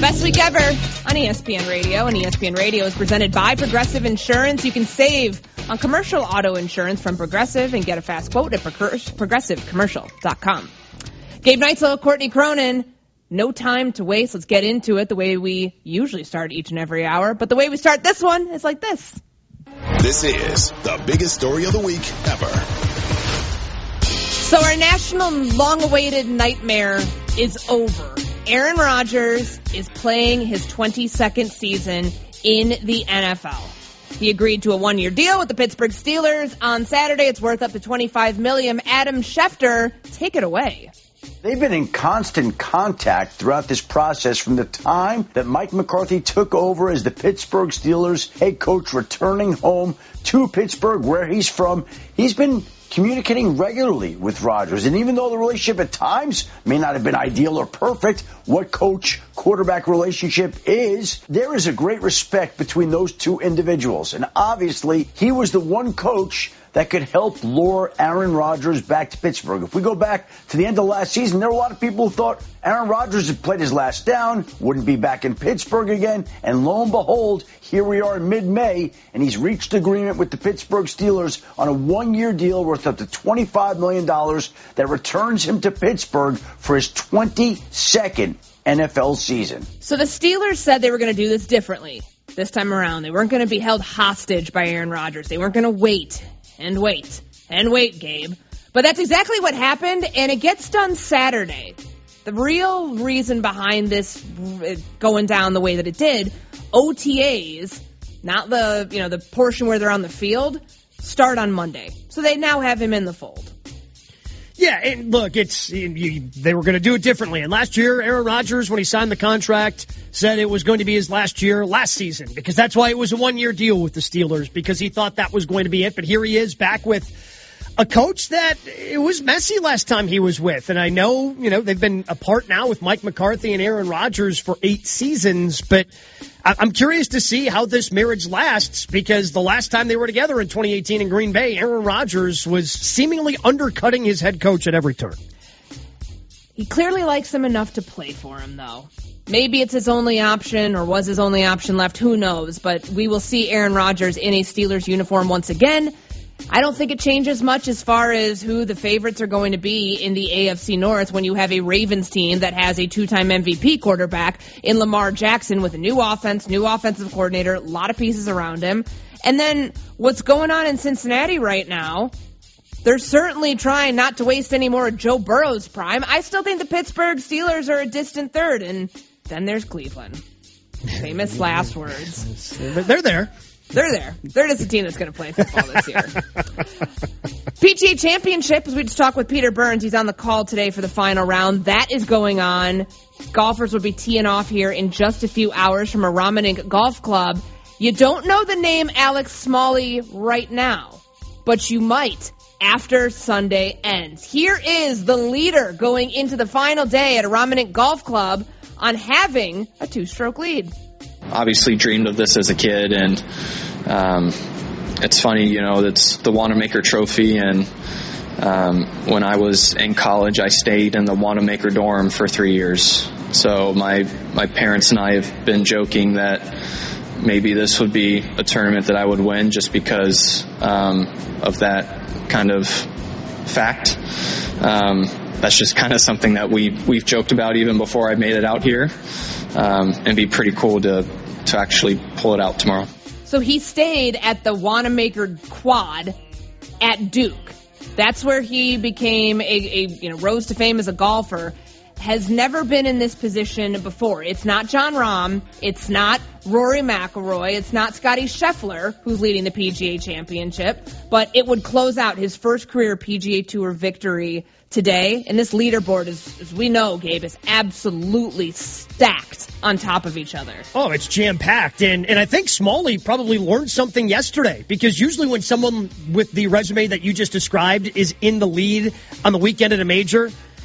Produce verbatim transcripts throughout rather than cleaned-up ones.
Best week ever on E S P N Radio, and E S P N Radio is presented by Progressive Insurance. You can save on commercial auto insurance from Progressive and get a fast quote at progressive commercial dot com. Gabe Neitzel, Courtney Cronin, no time to waste. Let's get into it the way we usually start each and every hour, but the way we start this one is like this. This is the biggest story of the week ever. So our national long-awaited nightmare is over. Aaron Rodgers is playing his twenty-second season in the N F L. He agreed to a one-year deal with the Pittsburgh Steelers on Saturday. It's worth up to twenty-five million dollars. Adam Schefter, take it away. They've been in constant contact throughout this process from the time that Mike McCarthy took over as the Pittsburgh Steelers head coach, returning home to Pittsburgh, where he's from. He's been communicating regularly with Rodgers. And even though the relationship at times may not have been ideal or perfect, what coach-quarterback relationship is, there is a great respect between those two individuals. And obviously, he was the one coach that could help lure Aaron Rodgers back to Pittsburgh. If we go back to the end of last season, there were a lot of people who thought Aaron Rodgers had played his last down, wouldn't be back in Pittsburgh again, and lo and behold, here we are in mid-May, and he's reached agreement with the Pittsburgh Steelers on a one-year deal worth up to twenty-five million dollars that returns him to Pittsburgh for his twenty-second N F L season. So the Steelers said they were going to do this differently this time around. They weren't going to be held hostage by Aaron Rodgers. They weren't going to wait and wait and wait, Gabe. But that's exactly what happened, and it gets done Saturday. The real reason behind this going down the way that it did, O T As, not the, you know, the portion where they're on the field, start on Monday. So they now have him in the fold. Yeah, and look, it's you, they were going to do it differently. And last year, Aaron Rodgers, when he signed the contract, said it was going to be his last year last season, because that's why it was a one-year deal with the Steelers, because he thought that was going to be it. But here he is back with a coach that it was messy last time he was with. And I know, you know, they've been apart now with Mike McCarthy and Aaron Rodgers for eight seasons, but I'm curious to see how this marriage lasts, because the last time they were together in twenty eighteen in Green Bay, Aaron Rodgers was seemingly undercutting his head coach at every turn. He clearly likes him enough to play for him, though. Maybe it's his only option, or was his only option left, who knows, but we will see Aaron Rodgers in a Steelers uniform once again. I don't think it changes much as far as who the favorites are going to be in the A F C North when you have a Ravens team that has a two-time M V P quarterback in Lamar Jackson with a new offense, new offensive coordinator, a lot of pieces around him. And then what's going on in Cincinnati right now, they're certainly trying not to waste any more of Joe Burrow's prime. I still think the Pittsburgh Steelers are a distant third, and then there's Cleveland. Famous last words. They're there. They're there. They're just a team that's going to play football this year. P G A Championship, as we just talked with Peter Burns, he's on the call today for the final round. That is going on. Golfers will be teeing off here in just a few hours from a Romanink Golf Club. You don't know the name Alex Smalley right now, but you might after Sunday ends. Here is the leader going into the final day at a Romanink Golf Club on having a two-stroke lead. Obviously dreamed of this as a kid, and um, it's funny, you know, it's the Wanamaker Trophy, and um, when I was in college, I stayed in the Wanamaker dorm for three years. So my my parents and I have been joking that maybe this would be a tournament that I would win just because um, of that kind of fact. Um, that's just kind of something that we we've joked about even before I made it out here. Um, and be pretty cool to to actually pull it out tomorrow. So he stayed at the Wanamaker Quad at Duke. That's where he became a, a you know rose to fame as a golfer. Has never been in this position before. It's not Jon Rahm. It's not Rory McIlroy. It's not Scottie Scheffler, who's leading the P G A Championship. But it would close out his first career P G A Tour victory today. And this leaderboard, is, as we know, Gabe, is absolutely stacked on top of each other. Oh, it's jam-packed. And, and I think Smalley probably learned something yesterday, because usually when someone with the resume that you just described is in the lead on the weekend at a major,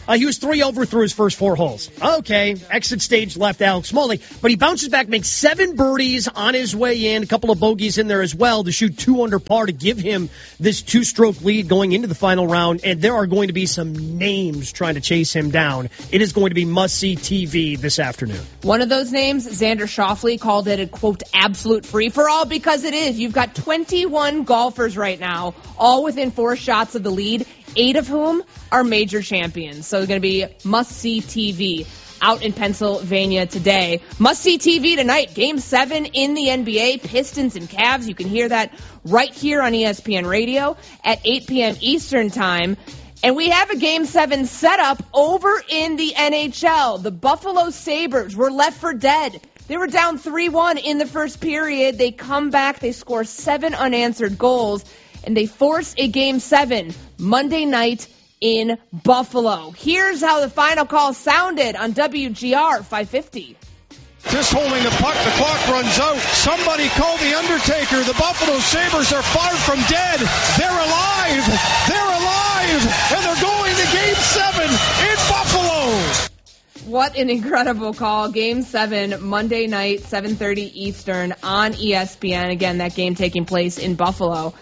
Uh, he was three over through his first four holes. Okay, exit stage left Alex Smalley, but he bounces back, makes seven birdies on his way in, a couple of bogeys in there as well to shoot two under par to give him this two-stroke lead going into the final round, and there are going to be some names trying to chase him down. It is going to be must-see T V this afternoon. One of those names, Xander Schauffele, called it a, quote, absolute free-for-all because it is. You've got twenty-one golfers right now, all within four shots of the lead, eight of whom are major champions. So it's going to be must-see T V out in Pennsylvania today. Must-see T V tonight, Game seven in the N B A, Pistons and Cavs. You can hear that right here on E S P N Radio at eight p.m. Eastern Time. And we have a Game seven set up over in the N H L. The Buffalo Sabres were left for dead. They were down three one in the first period. They come back, they score seven unanswered goals, and they force a Game seven Monday night in Buffalo. Here's how the final call sounded on W G R five fifty. Just holding the puck, the clock runs out. Somebody call the Undertaker. The Buffalo Sabres are far from dead. They're alive. They're alive. And they're going to Game seven in Buffalo. What an incredible call. Game seven, Monday night, seven thirty Eastern on E S P N. Again, that game taking place in Buffalo.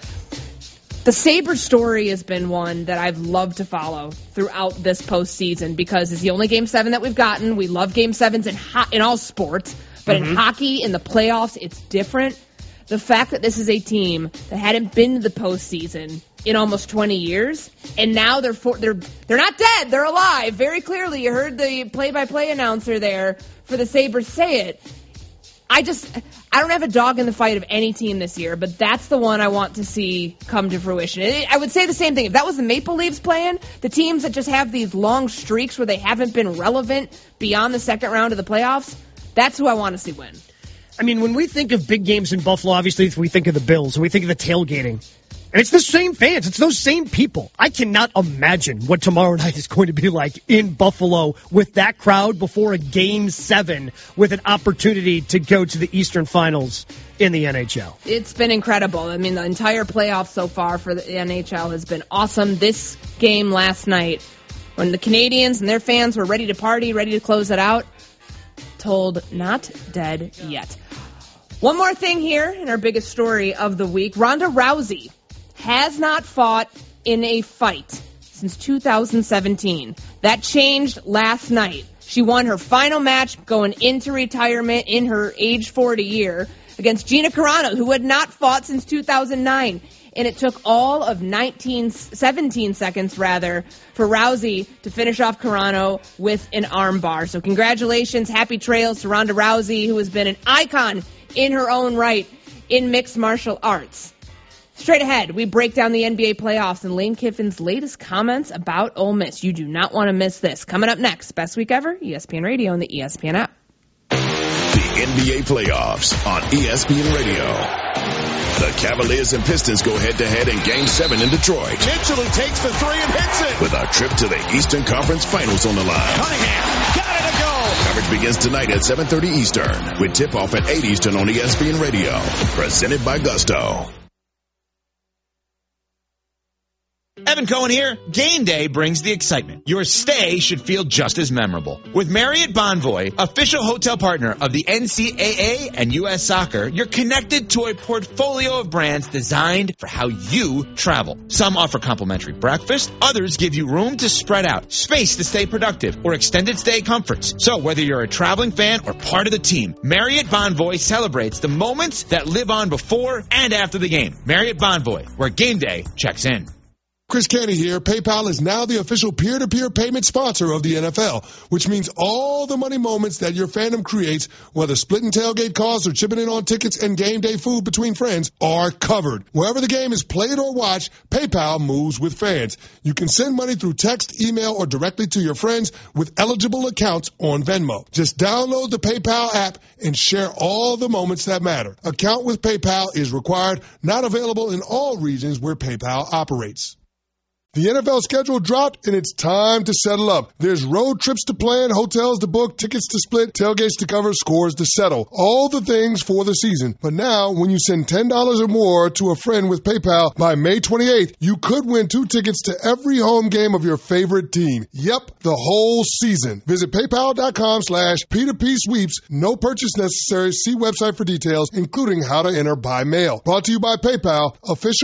The Sabres story has been one that I've loved to follow throughout this postseason because it's the only Game seven that we've gotten. We love Game sevens in, ho- in all sports, but mm-hmm. in hockey, in the playoffs, it's different. The fact that this is a team that hadn't been to the postseason in almost twenty years, and now they're for, they're they're not dead, they're alive. Very clearly, you heard the play-by-play announcer there for the Sabres say it. I just, I don't have a dog in the fight of any team this year, but that's the one I want to see come to fruition. I would say the same thing. If that was the Maple Leafs playing, the teams that just have these long streaks where they haven't been relevant beyond the second round of the playoffs, that's who I want to see win. I mean, when we think of big games in Buffalo, obviously we think of the Bills, and we think of the tailgating. And it's the same fans. It's those same people. I cannot imagine what tomorrow night is going to be like in Buffalo with that crowd before a Game seven with an opportunity to go to the Eastern Finals in the N H L. It's been incredible. I mean, the entire playoff so far for the N H L has been awesome. This game last night, when the Canadians and their fans were ready to party, ready to close it out, told not dead yet. One more thing here in our biggest story of the week. Ronda Rousey has not fought in a fight since two thousand seventeen. That changed last night. She won her final match going into retirement in her age forty year against Gina Carano, who had not fought since two thousand nine. And it took all of nineteen, seventeen seconds, rather, for Rousey to finish off Carano with an armbar. So congratulations, happy trails to Ronda Rousey, who has been an icon in her own right in mixed martial arts. Straight ahead, we break down the N B A playoffs and Lane Kiffin's latest comments about Ole Miss. You do not want to miss this. Coming up next, best week ever, E S P N Radio and the E S P N app. The N B A playoffs on E S P N Radio. The Cavaliers and Pistons go head-to-head in Game seven in Detroit. Mitchell who takes the three and hits it. With a trip to the Eastern Conference Finals on the line. Cunningham got it to go. Coverage begins tonight at seven thirty Eastern with tip-off at eight Eastern on E S P N Radio. Presented by Gusto. Evan Cohen here. Game day brings the excitement. Your stay should feel just as memorable. With Marriott Bonvoy, official hotel partner of the N C double A and U S Soccer, you're connected to a portfolio of brands designed for how you travel. Some offer complimentary breakfast, others give you room to spread out, space to stay productive, or extended stay comforts. So whether you're a traveling fan or part of the team, Marriott Bonvoy celebrates the moments that live on before and after the game. Marriott Bonvoy, where game day checks in. Chris Canty here. PayPal is now the official peer-to-peer payment sponsor of the N F L, which means all the money moments that your fandom creates, whether splitting tailgate costs or chipping in on tickets and game day food between friends, are covered. Wherever the game is played or watched, PayPal moves with fans. You can send money through text, email, or directly to your friends with eligible accounts on Venmo. Just download the PayPal app and share all the moments that matter. Account with PayPal is required, not available in all regions where PayPal operates. The N F L schedule dropped, and it's time to settle up. There's road trips to plan, hotels to book, tickets to split, tailgates to cover, scores to settle. All the things for the season. But now, when you send ten dollars or more to a friend with PayPal by May twenty-eighth, you could win two tickets to every home game of your favorite team. Yep, the whole season. Visit paypal.com slash P2P sweeps. No purchase necessary. See website for details, including how to enter by mail. Brought to you by PayPal, official